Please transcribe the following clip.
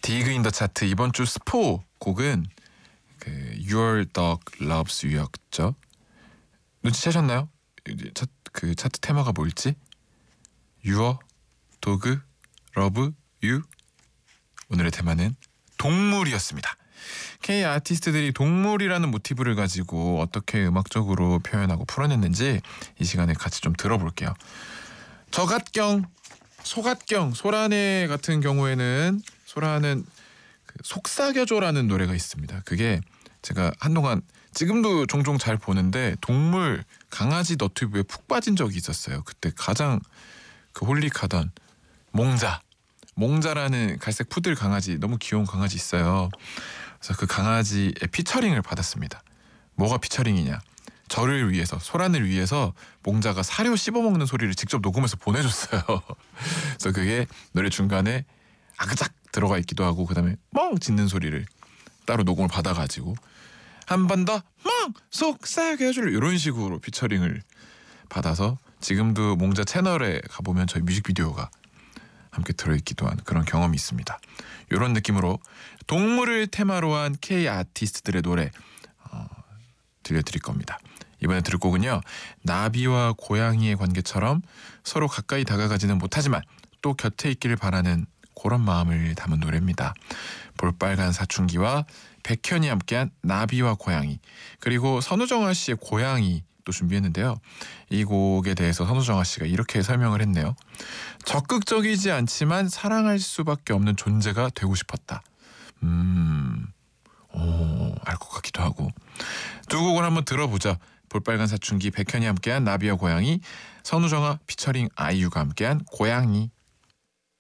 디그 인 더 차트 이번 주 스포 곡은 그 Your Dog Loves You였죠. 눈치채셨나요? 그 차트 테마가 뭘지? Your Dog Love You. 오늘의 테마는 동물이었습니다. K 아티스트들이 동물이라는 모티브를 가지고 어떻게 음악적으로 표현하고 풀어냈는지 이 시간에 같이 좀 들어볼게요. 저갓경, 소갓경, 소라네 같은 경우에는 소라는 그 속삭여줘라는 노래가 있습니다. 그게 제가 한동안 지금도 종종 잘 보는데 동물 강아지 너튜브에 푹 빠진 적이 있었어요. 그때 가장 그 홀릭하던 몽자라는 갈색 푸들 강아지, 너무 귀여운 강아지 있어요. 그래서 그 강아지의 피처링을 받았습니다. 뭐가 피처링이냐? 저를 위해서, 소란을 위해서 몽자가 사료 씹어먹는 소리를 직접 녹음해서 보내줬어요. 그래서 그게 노래 중간에 아그작 들어가 있기도 하고 그다음에 멍 짖는 소리를 따로 녹음을 받아가지고 한 번 더 멍 속삭여줄 이런 식으로 피처링을 받아서 지금도 몽자 채널에 가보면 저희 뮤직비디오가 함께 들어있기도 한 그런 경험이 있습니다. 이런 느낌으로 동물을 테마로 한 K 아티스트들의 노래 들려드릴 겁니다. 이번에 들을 곡은요. 나비와 고양이의 관계처럼 서로 가까이 다가가지는 못하지만 또 곁에 있기를 바라는 그런 마음을 담은 노래입니다. 볼빨간 사춘기와 백현이 함께한 나비와 고양이, 그리고 선우정아 씨의 고양이 또 준비했는데요. 이 곡에 대해서 선우정아 씨가 이렇게 설명을 했네요. 적극적이지 않지만 사랑할 수밖에 없는 존재가 되고 싶었다. 알 것 같기도 하고. 두 곡을 한번 들어보죠. 볼빨간 사춘기, 백현이 함께한 나비와 고양이, 선우정아 피처링 아이유가 함께한 고양이.